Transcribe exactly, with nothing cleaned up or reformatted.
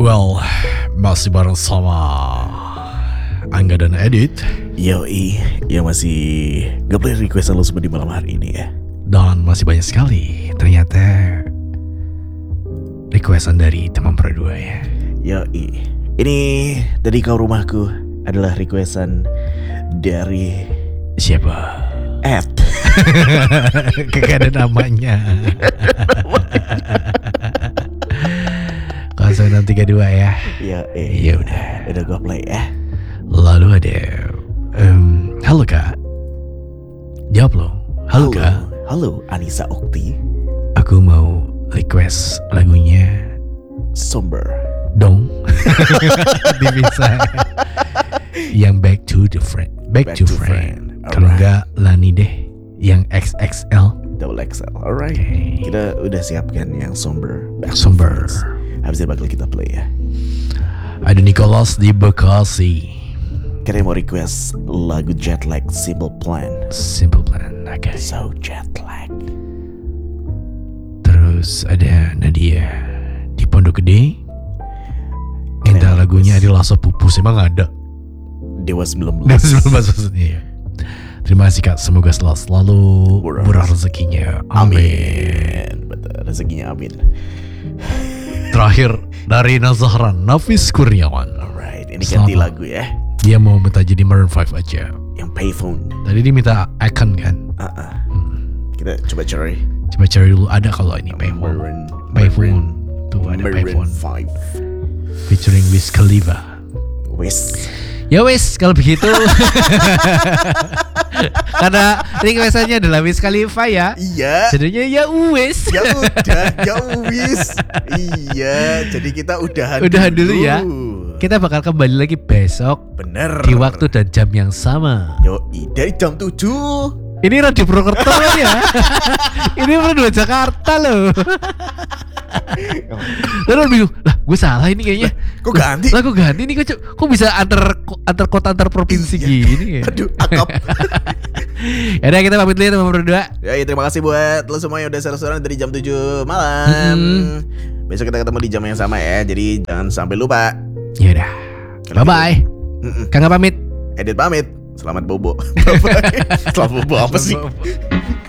Well, masih bareng sama Angga dan Edit. Yoi, yang masih nge-play request lo semua di malam hari ini ya. Dan masih banyak sekali ternyata requestan dari teman berdua ya. Yoi, ini dari kau rumahku adalah requestan dari siapa? Ed. Kagak ada namanya. nol enam tiga dua ya. Ya, eh, ya udah. Udah gua play ya. Lalu ada um, halo Kak. Jawab lo. Halo, halo Kak. Halo Anissa Okti. Aku mau request lagunya Somber dong. Bisa. Yang Back to the Friend. Back, Back to, to Friend, friend. Kalau enggak Lani deh. Yang X X L. Double X L. Alright, okay. Kita udah siapkan yang Somber Back Somber. Habis itu bakal kita play ya. Ada Nicholas di Bekasi. Kita mau request lagu Jetlag Simple Plan. Simple Plan, oke. Okay. So Jetlag. Terus ada Nadia di Pondok Gede. Minta lagunya adalah Sepupus. Emang ada? Dewa sembilan belas. Dewa sembilan belas maksudnya. Terima kasih Kak. Semoga selalu, selalu murah, murah rezekinya. Amin. Amin. Betul, rezekinya amin. Terakhir dari Nazahran Nafis Kurniawan. Alright, ini ganti lagu ya. Dia mau minta jadi Maroon five aja. Yang Payphone. Tadi dia minta Icon kan. Uh-uh. Hmm. Kita coba cari. Coba cari dulu, ada kalau ini Payphone. Maroon, Payphone. Tuh ada Payphone. five. Featuring Wiz Khalifa. Wiz. Ya wis, kalau begitu. Karena requestannya adalah Wiz Khalifa ya. Iya. Jadinya ya wis. Ya udah, ya wis. Iya, jadi kita udahan, udahan dulu. dulu ya. Kita bakal kembali lagi besok. Bener. Di waktu dan jam yang sama. Yoi, dari jam tujuh. Ini Radio Purwokerto kan ya. Ini Radio Jakarta loh. Lalu bingung, lah gue salah ini kayaknya. Lah, kok ganti? Lah kok ganti nih, kok, kok bisa antar antar kota antar provinsi iya. Gini ya? Aduh, akap. Yaudah kita pamit dulu ya teman berdua. Ya, ya terima kasih buat lo semua yang udah seru-seruan dari jam tujuh malam. Hmm. Besok kita ketemu di jam yang sama ya. Jadi jangan sampai lupa. Yaudah. Bye bye. Kang pamit. Edit pamit. Selamat bobo. Bye bye. Selamat bobo apa sih?